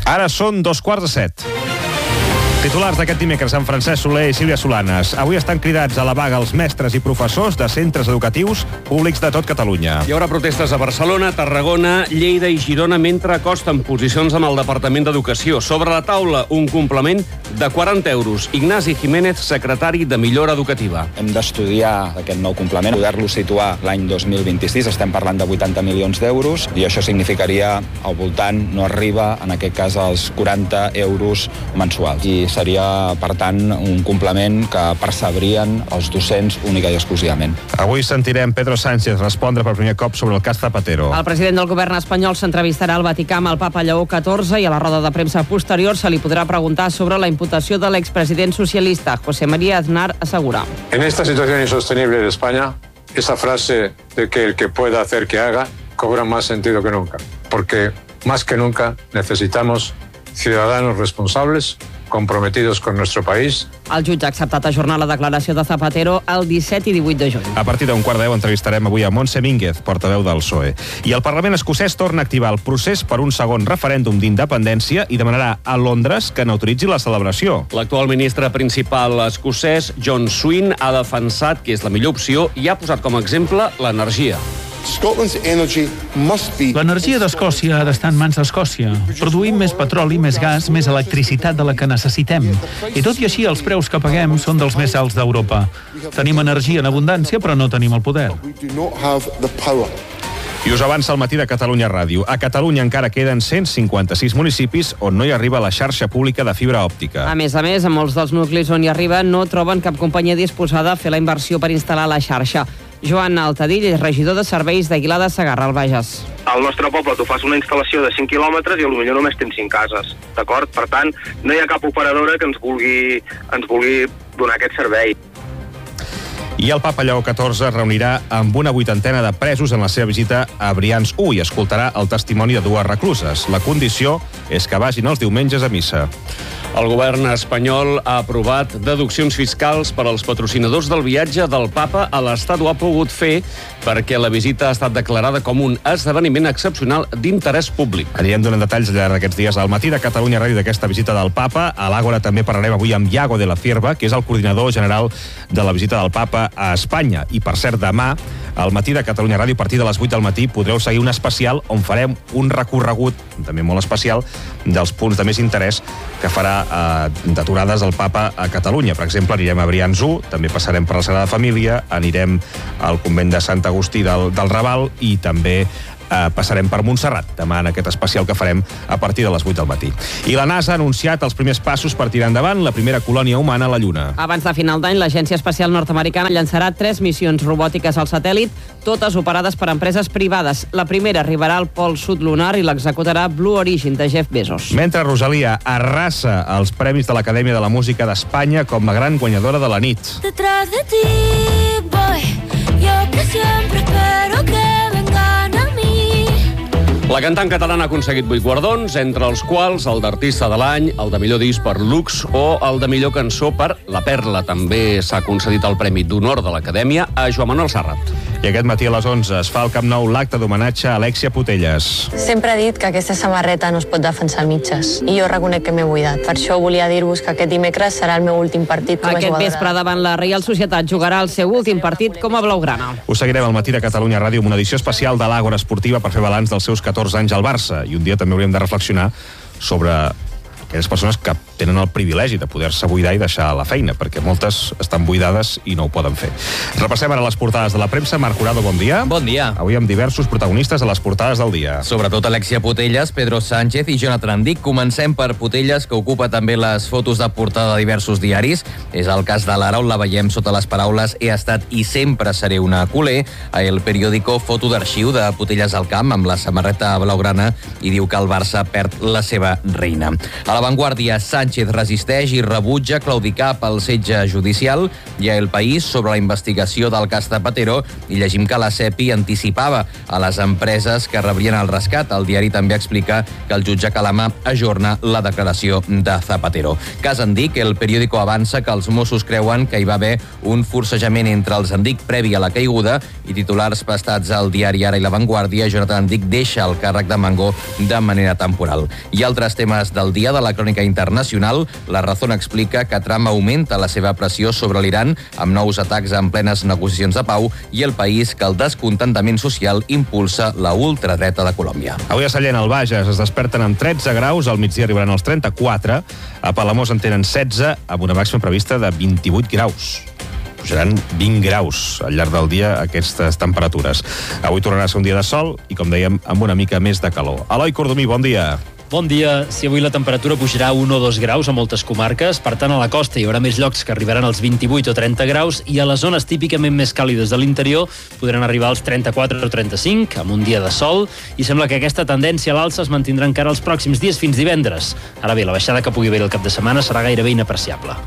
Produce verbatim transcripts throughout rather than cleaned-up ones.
Ara són dos quarts de set. Titulars d'aquest dimecres amb Francesc Soler i Sílvia Solanes. Avui estan cridats a la vaga els mestres i professors de centres educatius públics de tot Catalunya. Hi haurà protestes a Barcelona, Tarragona, Lleida i Girona mentre acosten posicions amb el Departament d'Educació. Sobre la taula, un complement de quaranta euros. Ignasi Jiménez, secretari de Millora Educativa. Hem d'estudiar aquest nou complement, poder-lo situar l'any dos mil vint-i-sis. Estem parlant de vuitanta milions d'euros i això significaria al voltant, no arriba, en aquest cas, als quaranta euros mensuals. I seria, per tant, un complement que percebrien els docents única i exclusivament. Avui sentirem Pedro Sánchez respondre per primer cop sobre el cas Zapatero. El president del govern espanyol s'entrevistarà al Vaticà amb el papa Lleó catorze i a la roda de premsa posterior se li podrà preguntar sobre la imputació de l'expresident socialista. José María Aznar assegura. En esta situación insostenible de España, esa frase de que el que pueda hacer que haga cobra más sentido que nunca, porque más que nunca necesitamos ciudadanos responsables comprometidos con nuestro país. El jutge ha acceptat ajornar la declaració de Zapatero el disset i divuit de juny. A partir d'un quart de deu entrevistarem avui a Montse Mínguez, portaveu del P S O E. I el Parlament escocès torna a activar el procés per un segon referèndum d'independència i demanarà a Londres que n'autoritzi la celebració. L'actual ministre principal escocès, John Swin, ha defensat que és la millor opció i ha posat com a exemple l'energia. L'energia d'Escòcia ha d'estar en mans d'Escòcia. Produïm més petroli, més gas, més electricitat de la que necessitem. I tot i així, els preus que paguem són dels més alts d'Europa. Tenim energia en abundància, però no tenim el poder. I us avança el matí de Catalunya Ràdio. A Catalunya encara queden cent cinquanta-sis municipis on no hi arriba la xarxa pública de fibra òptica. A més a més, a molts dels nuclis on hi arriba no troben cap companyia disposada a fer la inversió per instal·lar la xarxa. Joan Altadill és regidor de serveis d'Aguilar de Segarra, al Bages. Al nostre poble tu fas una instal·lació de cinc quilòmetres i potser només tens cinc cases, d'acord? Per tant, no hi ha cap operadora que ens vulgui, ens vulgui donar aquest servei. I el papa Lleó catorze es reunirà amb una vuitantena de presos en la seva visita a Brians u i escoltarà el testimoni de dues recluses. La condició és que vagin els diumenges a missa. El govern espanyol ha aprovat deduccions fiscals per als patrocinadors del viatge del papa a l'Estat. Ho ha pogut fer perquè la visita ha estat declarada com un esdeveniment excepcional d'interès públic. Anirem donant detalls al llarg d'aquests dies al matí de Catalunya Ràdio d'aquesta visita del papa. A l'Àgora també parlarem avui amb Iago de la Cierva, que és el coordinador general de la visita del papa a Espanya. I, per cert, demà, al matí de Catalunya Ràdio, a partir de les vuit del matí, podreu seguir un especial on farem un recorregut, també molt especial, dels punts de més interès que farà eh, d'aturades el papa a Catalunya. Per exemple, anirem a Brians u, també passarem per la Sagrada Família, anirem al convent de Sant Agustí del, del Raval i també Eh, passarem per Montserrat, demà en aquest especial que farem a partir de les vuit del matí. I la NASA ha anunciat els primers passos per tirar endavant la primera colònia humana a la Lluna. Abans de final d'any, l'Agència Espacial Nord-Americana llançarà tres missions robòtiques al satèl·lit, totes operades per empreses privades. La primera arribarà al pol sud lunar i l'executarà Blue Origin, de Jeff Bezos. Mentre Rosalía arrasa els premis de l'Acadèmia de la Música d'Espanya com la gran guanyadora de la nit. Detrás de ti voy, yo que siempre espero que vengan a mí. La cantant catalana ha aconseguit vuit guardons, entre els quals el d'artista de l'any, el de millor disc per Lux o el de millor cançó per La Perla. També s'ha concedit el Premi d'Honor de l'Acadèmia a Joan Manuel Serrat. I aquest matí a les onze es fa al Camp Nou l'acte d'homenatge a Alexia Putellas. Sempre he dit que aquesta samarreta no es pot defensar a mitges i jo reconec que m'he buidat. Per això volia dir-vos que aquest dimecres serà el meu últim partit com a Aquest jugadora. vespre davant la Reial Societat jugarà el seu últim partit com a blaugrana. Us seguirem al matí de Catalunya Ràdio amb una edició especial de l'Àgora Esportiva per fer balanç dels seus catorze anys al Barça. I un dia també hauríem de reflexionar sobre aquelles persones que tenen el privilegi de poder-se buidar i deixar la feina, perquè moltes estan buidades i no ho poden fer. Repassem ara les portades de la premsa. Marc Jurado, bon dia. Bon dia. Avui amb diversos protagonistes a les portades del dia. Sobretot Alexia Putellas, Pedro Sánchez i Jonathan Andic. Comencem per Putellas, que ocupa també les fotos de portada de diversos diaris. És el cas de l'Ara, on la veiem sota les paraules «He estat i sempre seré una culer». A El Periódico, foto d'arxiu de Putellas al camp amb la samarreta blaugrana i diu que el Barça perd la seva reina. A la Vanguardia, Sánchez resisteix i rebutja claudicar pel setge judicial. I a El País, sobre la investigació del cas Zapatero, i llegim que la SEPI anticipava a les empreses que rebrien el rescat. El diari també explica que el jutge Calamà ajorna la declaració de Zapatero. Cas Andic, El Periódico avança que els Mossos creuen que hi va haver un forcejament entre els Andic previ a la caiguda, i titulars prestats al diari Ara i La Vanguardia, Jonathan Andic deixa el càrrec de Mango de manera temporal. I altres temes del dia de la crònica internacional. La Razón explica que Trump augmenta la seva pressió sobre l'Iran amb nous atacs en plenes negociacions de pau, i El País que el descontentament social impulsa la ultradreta de Colòmbia. Avui a Sallent, al Bages, es desperten amb tretze graus, al migdia arribaran als trenta-quatre, a Palamós en tenen setze, amb una màxima prevista de vint-i-vuit graus. Pujaran vint graus al llarg del dia aquestes temperatures. Avui tornarà a ser un dia de sol i, com dèiem, amb una mica més de calor. Eloi Cordomí, bon dia. Bon dia. Si avui la temperatura pujarà un o dos graus a moltes comarques, per tant a la costa hi haurà més llocs que arribaran als vint-i-vuit o trenta graus, i a les zones típicament més càlides de l'interior podran arribar als trenta-quatre o trenta-cinc, amb un dia de sol, i sembla que aquesta tendència a l'alça es mantindrà encara els pròxims dies fins divendres. Ara bé, la baixada que pugui haver el cap de setmana serà gairebé inapreciable.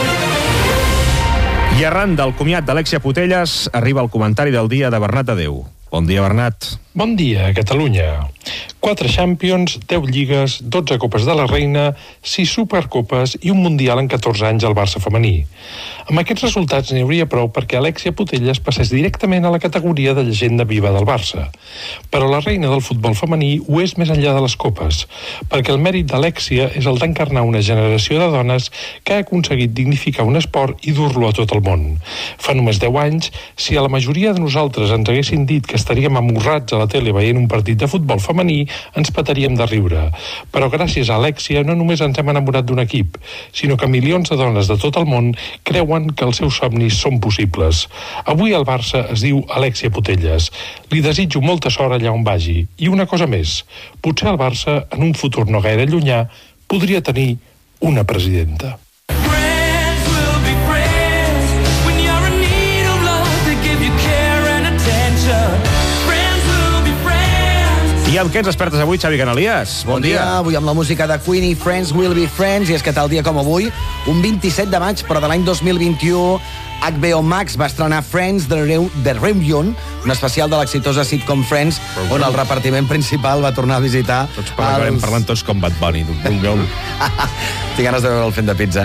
I arran del comiat d'Alexia Putellas arriba el comentari del dia de Bernat Adeu. Bon dia, Bernat. Bon dia, Catalunya. Quatre Champions, deu lligues, dotze Copes de la Reina, sis Supercopes i un Mundial en catorze anys al Barça femení. Amb aquests resultats n'hi hauria prou perquè Alexia Putellas passés directament a la categoria de llegenda viva del Barça. Però la reina del futbol femení ho és més enllà de les copes, perquè el mèrit d'Alexia és el d'encarnar una generació de dones que ha aconseguit dignificar un esport i dur-lo a tot el món. Fa només deu anys, si a la majoria de nosaltres ens haguessin dit que estaríem amorrats a la tele veient un partit de futbol femení, ens petaríem de riure. Però gràcies a Alexia no només ens hem enamorat d'un equip, sinó que milions de dones de tot el món creuen que els seus somnis són possibles. Avui el Barça es diu Alexia Putellas. Li desitjo molta sort allà on vagi. I una cosa més, potser el Barça, en un futur no gaire llunyà, podria tenir una presidenta. I amb què ens despertes avui, Xavi Canalies? Bon, bon dia. dia. Avui amb la música de Queen i Friends Will Be Friends, i és que tal dia com avui, un vint-i-set de maig, però de l'any dos mil vint-i-u, H B O Max va estrenar Friends The, Reu The Reunion, un especial de l'exitosa sitcom Friends, on el repartiment principal va tornar a visitar... Tots parlem, els... parlant tots com Bad Bunny. Tinc ganes de veure'l fent de pizza.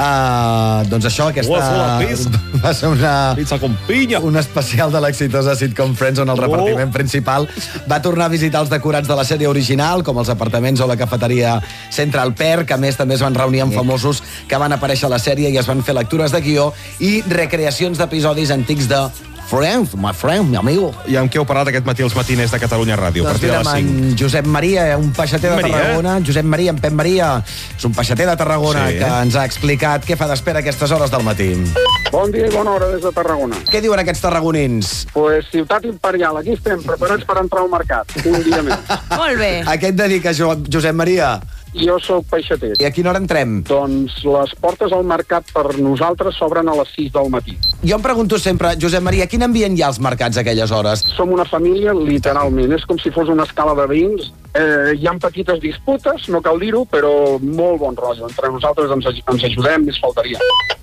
Uh, doncs això, aquesta... Va ser una... Pizza con pinya. Un especial de l'exitosa sitcom Friends, on el repartiment principal va tornar a visitar els decorats de la sèrie original, com els apartaments o la cafeteria Central Perk. A més, també es van reunir amb famosos que van aparèixer a la sèrie i es van fer lectures de guió i recreacions d'episodis antics de Friends, my friend, mi amigo. I amb què heu parlat aquest matí als matiners de Catalunya Ràdio? Doncs mira, amb en Josep Maria, un peixater de Maria. Tarragona. Josep Maria, en Pep Maria, és un peixater de Tarragona, sí, que ens ha explicat què fa d'espera a aquestes hores del matí. Bon dia i bona hora des de Tarragona. Què diuen aquests tarragonins? Pues ciutat imperial, aquí estem, preparats per entrar al mercat, un dia més. Molt bé. A què et dedica, Josep Maria? Jo sóc peixater. I a quina hora entrem? Doncs les portes al mercat per nosaltres s'obren a les sis del matí. Jo em pregunto sempre, Josep Maria, quin ambient hi ha als mercats a aquelles hores? Som una família, literalment. És com si fos una escala de veïns. Eh, hi ha petites disputes, no cal dir-ho, però molt bon rotllo. Entre nosaltres ens, ens ajudem, més faltaria.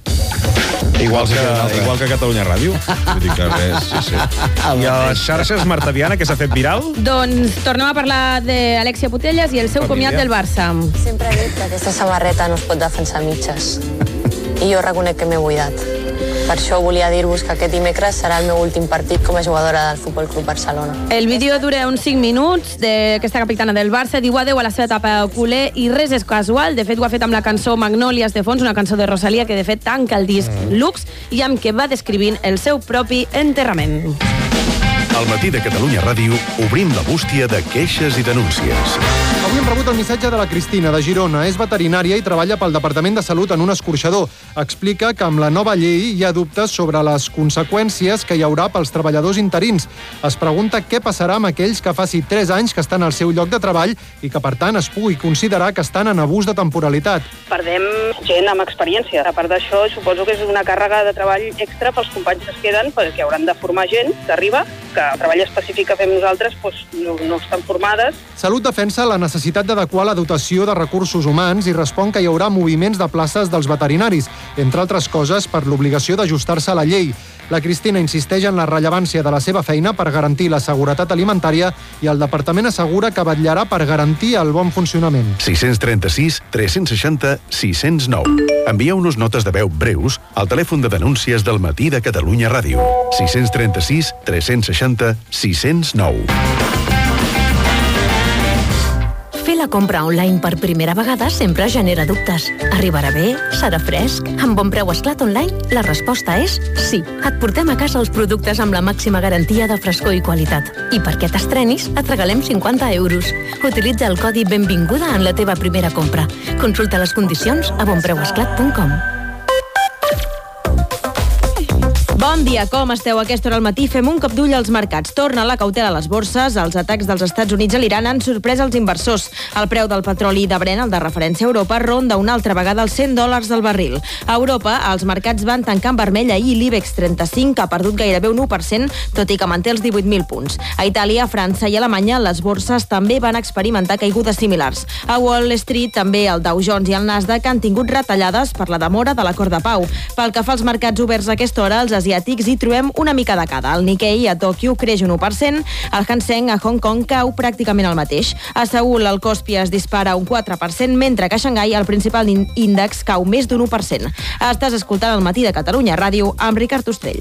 Igual que, igual que Catalunya Ràdio. Vull dir que res, sí, sí. I a les xarxes, Marta Viana, que s'ha fet viral? Doncs tornem a parlar d'Alexia Putellas i el seu Família. comiat del Barça. Sempre he dit que aquesta samarreta no es pot defensar a mitges. I jo reconec que m'he buidat. Per això volia dir-vos que aquest dimecres serà el meu últim partit com a jugadora del Futbol Club Barcelona. El vídeo dura uns cinc minuts d'aquesta capitana del Barça, diu adeu a la seva etapa culer i res és casual. De fet, ho ha fet amb la cançó Magnòlies de fons, una cançó de Rosalía que de fet tanca el disc Lux i amb què va descrivint el seu propi enterrament. Al matí de Catalunya Ràdio obrim la bústia de queixes i denúncies. Avui hem rebut el missatge de la Cristina, de Girona. És veterinària i treballa pel Departament de Salut en un escorxador. Explica que amb la nova llei hi ha dubtes sobre les conseqüències que hi haurà pels treballadors interins. Es pregunta què passarà amb aquells que faci tres anys que estan al seu lloc de treball i que, per tant, es pugui considerar que estan en abús de temporalitat. Perdem gent amb experiència. A part d'això, suposo que és una càrrega de treball extra pels companys que es queden, perquè hauran de formar gent que arriba que el treball específic que fem nosaltres doncs, no, no estan formades. Salut defensa la necessitat d'adequar la dotació de recursos humans i respon que hi haurà moviments de places dels veterinaris, entre altres coses per l'obligació d'ajustar-se a la llei. La Cristina insisteix en la rellevància de la seva feina per garantir la seguretat alimentària i el departament assegura que vetllarà per garantir el bon funcionament. sis trenta-sis tres seixanta sis cents nou. Envieu-nos notes de veu breus al telèfon de denúncies del Matí de Catalunya Ràdio. sis trenta-sis tres seixanta sis cents nou. Fer la compra online per primera vegada sempre genera dubtes. Arribarà bé? Serà fresc? Amb Bon Preu Esclat Online, la resposta és sí. Et portem a casa els productes amb la màxima garantia de frescor i qualitat. I perquè t'estrenis, et regalem cinquanta euros. Utilitza el codi Benvinguda en la teva primera compra. Consulta les condicions a bon preu esclat punt com. Bon dia, com esteu? A aquesta hora al matí fem un cop d'ull als mercats. Torna la cautela a les borses. Els atacs dels Estats Units a l'Iran han sorprès els inversors. El preu del petroli de Brent, el de referència a Europa, ronda una altra vegada els cent dòlars del barril. A Europa, els mercats van tancar en vermell ahir. L'IBEX trenta-cinc ha perdut gairebé un u per cent, tot i que manté els divuit mil punts. A Itàlia, França i Alemanya, les borses també van experimentar caigudes similars. A Wall Street, també el Dow Jones i el Nasdaq han tingut retallades per la demora de l'acord de pau. Pel que fa als mercats oberts a aquesta hora, els asiàtics hi trobem una mica de cada. El Nikkei a Tòquio creix un u per cent, el Hang Seng a Hong Kong cau pràcticament el mateix. A Seül el Kospi es dispara un quatre per cent, mentre que a Xangai el principal índex cau més d'un u per cent. Estàs escoltant el Matí de Catalunya Ràdio amb Ricard Ostrell.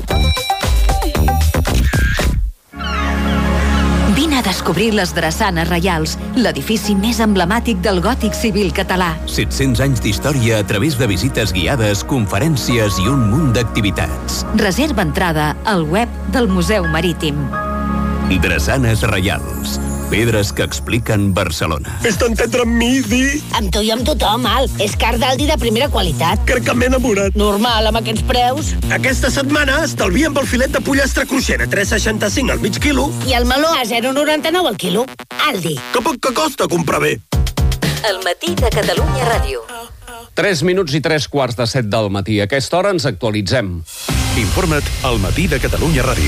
Vine a descobrir les Drassanes Reials, l'edifici més emblemàtic del gòtic civil català. set-cents anys d'història a través de visites guiades, conferències i un munt d'activitats. Reserva entrada al web del Museu Marítim. Drassanes Reials. Pedres que expliquen Barcelona. Fes entendre amb mi, Di. Amb tu i amb tothom, Al. És car d'Aldi de primera qualitat. Crec que m'he enamorat. Normal, amb aquests preus. Aquesta setmana estalviem pel filet de pollastre cruixent a tres seixanta-cinc al mig quilo. I el meló a zero coma noranta-nou al quilo. Aldi. Que poc que costa comprar bé. El Matí de Catalunya Ràdio. tres minuts i tres quarts de set del matí. A aquesta hora ens actualitzem. Informa't al Matí de Catalunya Ràdio.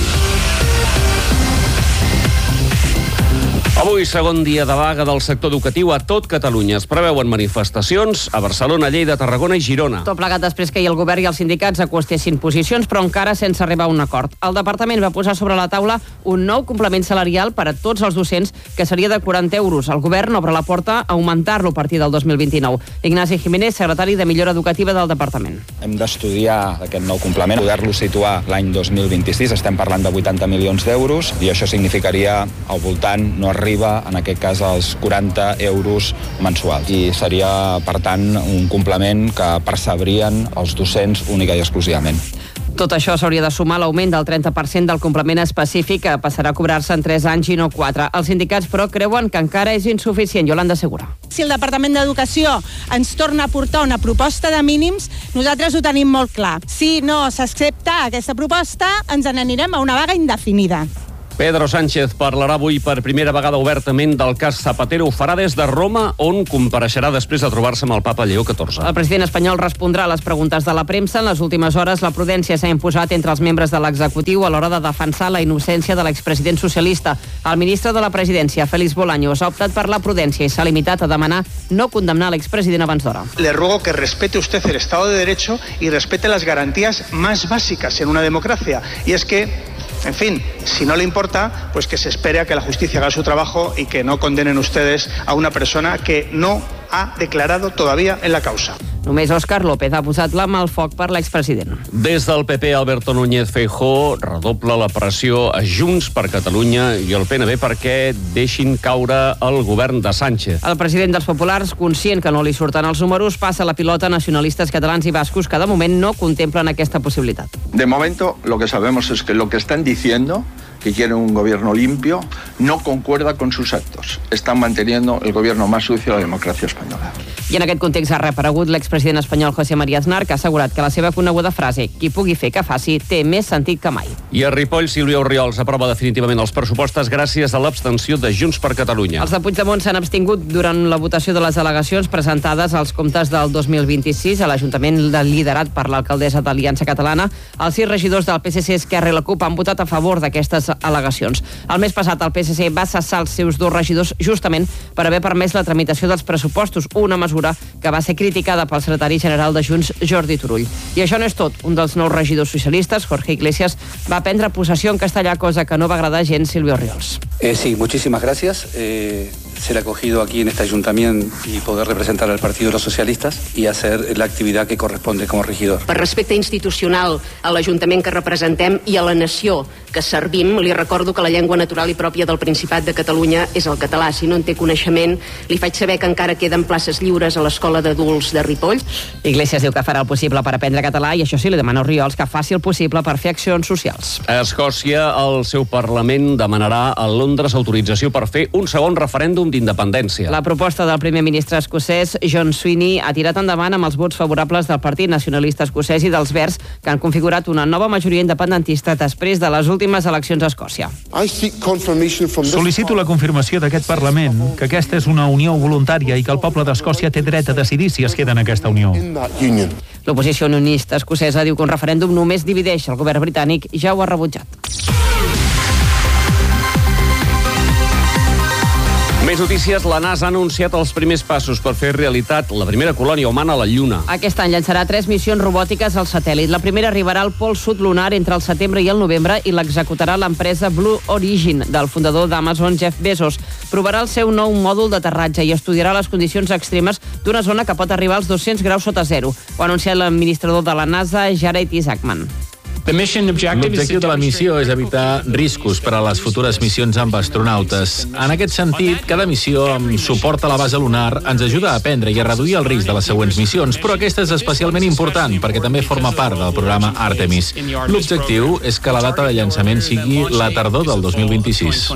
Avui, segon dia de vaga del sector educatiu a tot Catalunya. Es preveuen manifestacions a Barcelona, Lleida, Tarragona i Girona. Tot plegat després que ahir el govern i els sindicats acostessin posicions, però encara sense arribar a un acord. El departament va posar sobre la taula un nou complement salarial per a tots els docents, que seria de quaranta euros. El govern obre la porta a augmentar-lo a partir del dos mil vint-i-nou. Ignasi Jiménez, secretari de Millora Educativa del departament. Hem d'estudiar aquest nou complement, poder-lo situar l'any dos mil vint-i-sis. Estem parlant de vuitanta milions d'euros i això significaria al voltant, no arriba en aquest cas als quaranta euros mensuals. I seria, per tant, un complement que percebrien els docents única i exclusivament. Tot això s'hauria de sumar l'augment del trenta per cent del complement específic, que passarà a cobrar-se en tres anys i no quatre. Els sindicats, però, creuen que encara és insuficient. Yolanda Segura. Si el Departament d'Educació ens torna a portar una proposta de mínims, nosaltres ho tenim molt clar. Si no s'accepta aquesta proposta, ens n'anirem a una vaga indefinida. Pedro Sánchez parlarà avui per primera vegada obertament del cas Zapatero. Ho farà des de Roma, on compareixerà després de trobar-se amb el papa Lleó catorze. El president espanyol respondrà a les preguntes de la premsa. En les últimes hores, la prudència s'ha imposat entre els membres de l'executiu a l'hora de defensar la innocència de l'expresident socialista. El ministre de la Presidència, Félix Bolaños, ha optat per la prudència i s'ha limitat a demanar no condemnar l'expresident abans d'hora. Le ruego que respete usted el Estado de Derecho y respete las garantías más básicas en una democracia. Y es que, en fin, si no le importa, pues que se espere a que la justicia haga su trabajo y que no condenen ustedes a una persona que no ha declarado todavía en la causa. Només Òscar López ha posat la mà al foc per l'expresident. Des del P P, Alberto Núñez Feijóo redobla la pressió a Junts per Catalunya i el P N B perquè deixin caure el govern de Sánchez. El president dels Populars, conscient que no li surten els números, passa la pilota a nacionalistes catalans i bascos que de moment no contemplen aquesta possibilitat. De momento, lo que sabemos es que lo que están diciendo, que quieren un gobierno limpio, no concuerda con sus actos. Están manteniendo el gobierno más sucio de la democracia española. I en aquest context ha reaparegut l'expresident espanyol José María Aznar, que ha assegurat que la seva coneguda frase «qui pugui fer que faci» té més sentit que mai. I a Ripoll, Sílvia Orriols aprova definitivament els pressupostos gràcies a l'abstenció de Junts per Catalunya. Els de Puigdemont s'han abstingut durant la votació de les al·legacions presentades als comptes del dos mil vint-i-sis a l'Ajuntament liderat per l'alcaldessa d'Aliança Catalana. Els sis regidors del P S C, Esquerra i la CUP han votat a favor d'aquestes al·legacions. El mes passat el P S C va cessar els seus dos regidors justament per haver permès la tramitació dels pressupostos, una mesura que va ser criticada pel secretari general de Junts, Jordi Turull. I això no és tot. Un dels nous regidors socialistes, Jorge Iglesias, va prendre possessió en castellà, cosa que no va agradar gens Silvio Orriols. Eh, sí, muchísimas gracias. Eh, ser acogido aquí en este ayuntamiento y poder representar al Partido de los Socialistas y hacer la actividad que corresponde como regidor. Per respecte institucional a l'Ajuntament que representem i a la nació que servim, li recordo que la llengua natural i pròpia del Principat de Catalunya és el català. Si no en té coneixement, li faig saber que encara queden places lliures a l'Escola d'Adults de Ripoll. Iglesias diu que farà el possible per aprendre català i això sí, li demana a Orriols que faci el possible per fer accions socials. A Escòcia, el seu Parlament demanarà a Londres autorització per fer un segon referèndum d'independència. La proposta del primer ministre escocès, John Sweeney, ha tirat endavant amb els vots favorables del Partit Nacionalista Escocès i dels Verds, que han configurat una nova majoria independentista després de les últimes eleccions a Escòcia. Sol·licito la confirmació d'aquest Parlament que aquesta és una unió voluntària i que el poble d'Escòcia té dret a decidir si es queda en aquesta unió. L'oposició unionista escocesa diu que un referèndum només divideix. El govern britànic ja ho ha rebutjat. Més notícies, la NASA ha anunciat els primers passos per fer realitat la primera colònia humana a la Lluna. Aquest any llançarà tres missions robòtiques al satèl·lit. La primera arribarà al pol sud lunar entre el setembre i el novembre i l'executarà l'empresa Blue Origin, del fundador d'Amazon, Jeff Bezos. Provarà el seu nou mòdul d'aterratge i estudiarà les condicions extremes d'una zona que pot arribar als dos-cents graus sota zero. Ho ha anunciat l'administrador de la NASA, Jared Isaacman. L'objectiu de la missió és evitar riscos per a les futures missions amb astronautes. En aquest sentit, cada missió amb suport a la base lunar ens ajuda a aprendre i a reduir el risc de les següents missions, però aquesta és especialment important perquè també forma part del programa Artemis. L'objectiu és que la data de llançament sigui la tardor del dos mil vint-i-sis.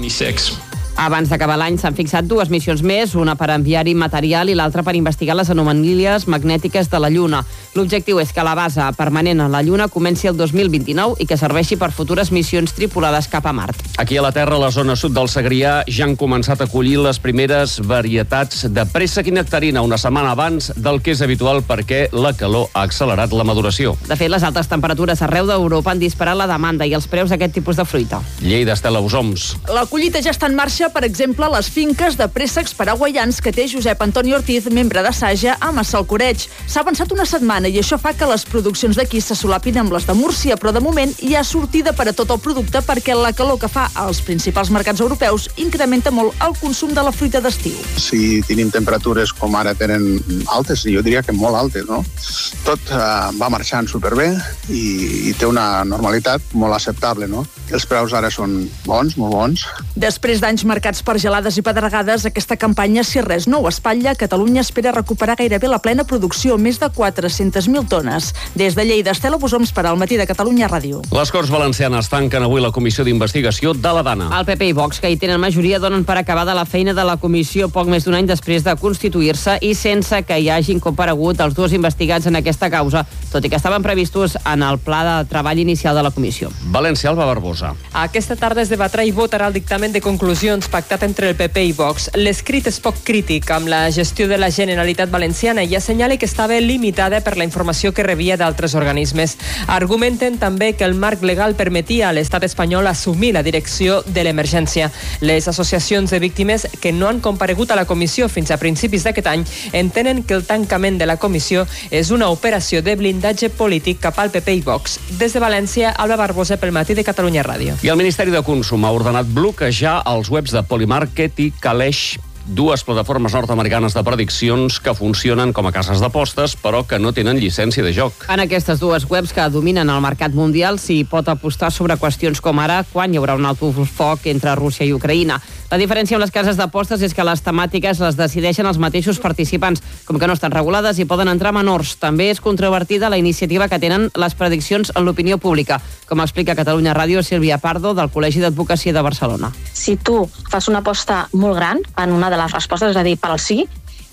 Abans d'acabar l'any s'han fixat dues missions més, una per enviar-hi material i l'altra per investigar les anomalies magnètiques de la Lluna. L'objectiu és que la base permanent a la Lluna comenci el dos mil vint-i-nou i que serveixi per futures missions tripulades cap a Mart. Aquí a la Terra, a la zona sud del Segrià, ja han començat a collir les primeres varietats de préssec i nectarina una setmana abans del que és habitual perquè la calor ha accelerat la maduració. De fet, les altes temperatures arreu d'Europa han disparat la demanda i els preus d'aquest tipus de fruita. Lleida, Estela Usoms. La collita ja està en marxa, per exemple, a les finques de préssecs paraguaians que té Josep Antoni Ortiz, membre de Saja, a Massalcoreig. S'ha avançat una setmana i això fa que les produccions d'aquí se solapin amb les de Múrcia, però de moment hi ha sortida per a tot el producte perquè la calor que fa als principals mercats europeus incrementa molt el consum de la fruita d'estiu. Si tenim temperatures com ara tenen altes, jo diria que molt altes, no? Tot eh, va marxant superbé i, i té una normalitat molt acceptable, no? Els preus ara són bons, molt bons. Després d'anys marcats per gelades i pedregades, aquesta campanya, si res no ho espatlla, Catalunya espera recuperar gairebé la plena producció, més de quatre-centes mil tones. Des de Lleida, Estela Bosoms per al Matí de Catalunya Ràdio. Les Corts Valencianes tanquen avui la comissió d'investigació de la Dana. El P P i Vox, que hi tenen majoria, donen per acabada la feina de la comissió poc més d'un any després de constituir-se i sense que hi hagin comparegut els dos investigats en aquesta causa, tot i que estaven previstos en el pla de treball inicial de la comissió. València, Alba Barbosa. Aquesta tarda es debatrà i votarà el dictamen de conclusions pactat entre el P P i Vox. L'escrit és poc crític amb la gestió de la Generalitat Valenciana i assenyala que estava limitada per la informació que rebia d'altres organismes. Argumenten també que el marc legal permetia a l'estat espanyol assumir la direcció de l'emergència. Les associacions de víctimes que no han comparegut a la comissió fins a principis d'aquest any entenen que el tancament de la comissió és una operació de blindatge polític cap al P P i Vox. Des de València, Alba Barbosa pel Matí de Catalunya Ràdio. I el Ministeri de Consum ha ordenat bloquejar els webs de Polymarket i Kalesh, dues plataformes nord-americanes de prediccions que funcionen com a cases d'apostes, però que no tenen llicència de joc. En aquestes dues webs que dominen el mercat mundial s'hi pot apostar sobre qüestions com ara quan hi haurà un alto foc entre Rússia i Ucraïna. La diferència amb les cases d'apostes és que les temàtiques les decideixen els mateixos participants. Com que no estan regulades, hi poden entrar menors. També és controvertida la iniciativa que tenen les prediccions en l'opinió pública, com explica Catalunya Ràdio Sílvia Pardo, del Col·legi d'Advocacia de Barcelona. Si tu fas una aposta molt gran en una de les respostes, és a dir, per al sí,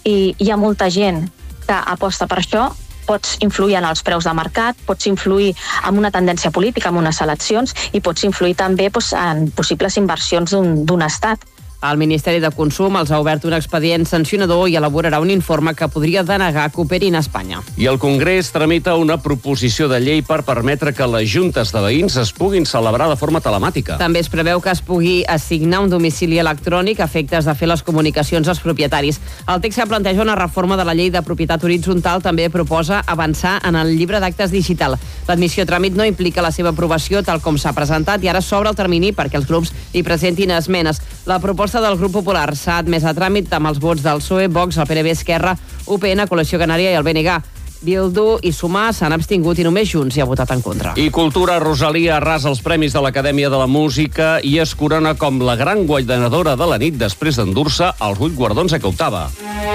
i hi ha molta gent que aposta per això, pots influir en els preus de mercat, pots influir en una tendència política, en unes eleccions, i pots influir també doncs, en possibles inversions d'un estat. El Ministeri de Consum els ha obert un expedient sancionador i elaborarà un informe que podria denegar que operin a Espanya. I el Congrés tramita una proposició de llei per permetre que les juntes de veïns es puguin celebrar de forma telemàtica. També es preveu que es pugui assignar un domicili electrònic a efectes de fer les comunicacions als propietaris. El text que planteja una reforma de la llei de propietat horitzontal també proposa avançar en el llibre d'actes digital. L'admissió a tràmit no implica la seva aprovació tal com s'ha presentat i ara s'obre el termini perquè els grups hi presentin esmenes. La proposta del Grup Popular s'ha admès a tràmit amb els vots del P S O E, Vox, el P N B, Esquerra, U P N, Coalició Canària i el B N G. Bildu i Sumar s'han abstingut i només Junts hi ha votat en contra. I Cultura, Rosalia arrasa els premis de l'Acadèmia de la Música i es corona com la gran guanyadora de la nit després d'endur-se els vuit guardons a que optava.